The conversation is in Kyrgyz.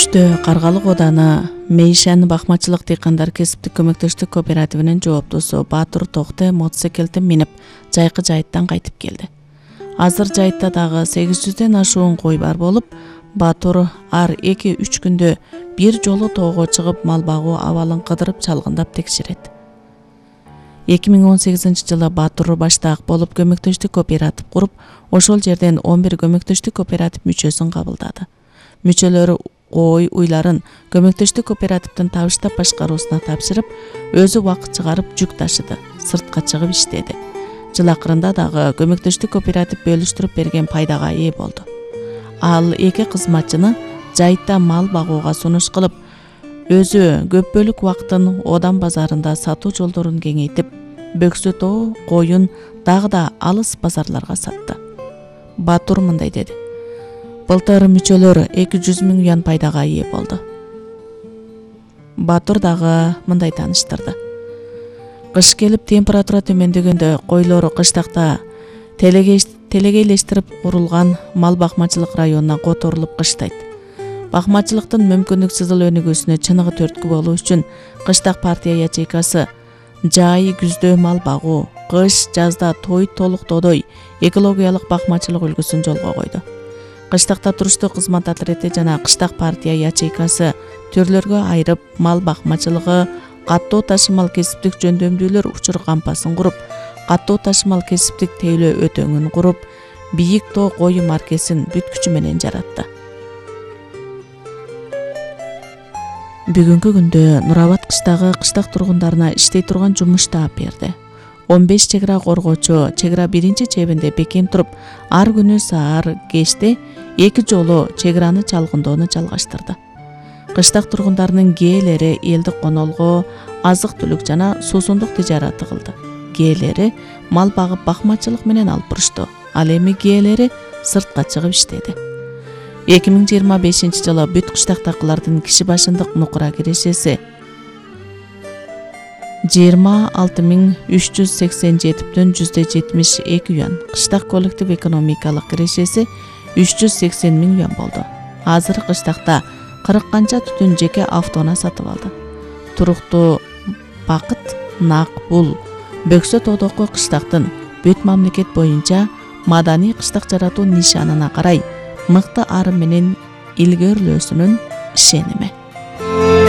Үрүштө Каргалык ооданы Мейшан бакмачылык дыйкандар кесиптик көмөктөштүк кооперативинин жооптусу Батур Токте мотоциклден минип жайкы жайыттан кайтып келди. Азыр жайытта дагы 800ден ашуун кой бар болуп, Батур ар 2-3 күндө бир жолу тоого чыгып мал багуу абалын кыдырып чалгындап текшерет. 2018-жылы Батур баштаак болуп көмөктөштүк кооператив куруп, ошол жерден 11 көмөктөштүк кооператив мүчөсүн кабылдады. Мүчөлөрү кой уйларын көмөктөштүк кооперативдин табыштап башкаруусуна тапшырып, өзү убакыт чыгарып жүк ташыды, сыртка чыгып иштеди. Жыл акырында дагы көмөктөштүк кооператив бөлүштүрүп берген пайдага ээ болду. Ал эки кызматчыны жайытта мал багууга сунуш кылып, өзү көп бөлүк убактын Одан базарында сатуу жолдорун кеңейтип, бөксө тоо, коюн дагы да алыс базарларга сатты. Батур мындай деди: былтыр мүчөлөр 200 000 юан пайдага ээ болду. Батур дагы мындай тааныштырды: кыш келип температура төмөндөгөндө койлору кыштакта телегейлештирип курулган мал бакмачылык районуна которулуп кыштайт. Бакмачылыктын мүмкүндүксүз өнүгүүсүнө чыныгы түрткү болуу үчүн кыштак партия ячейкасы жай күздө мал багуу, кыш жазда той толуктодой экологиялык бакмачылык үлгүсүн жолго койду. Кыштакта туруштук кызмат отряды жана кыштак партия ячейкасы түрлөргө айырып мал бакмачылыгы, каттоо ташымал кесиптик жөндөмдүүлөр учур кампасын куруп, каттоо ташымал кесиптик тейлөө өтөңүн куруп, бийик тоо кою маркесин бүт күчү менен жаратты. Бүгүнкү күндө Нурабад кыштагы кыштак тургундарына иштей турган жумуш таап берди. 15 чек ара коргоочу чек ара биринчи чебинде бекем туруп, ар күнү саар кечте 2 жолу чек араны чалгындоону жалгаштырды. Кыштак тургундарынын кээлери элдик конолго, азык-түлүк жана суусундук тижараты кылды. Кээлери мал багып бакмачылык менен алып бурушту. Ал эми кээлери сыртка чыгып иштеди. 2025-жылы бүт кыштактакылардын киши башындык нукура кирешеси 26.387 172 юан, кыштак коллектив экономикалык кирешеси 380 000 юан болду. Азыр кыштакта 40 канча түтүн жеке автоуна сатып алды. Туруктуу бакыт Нак бул бөксө тоодогу кыштактын бүт мамлекет боюнча маданий кыштак жаратуу нишанына карай мыкты ары менен илгөрлөөсүнүн ишеними.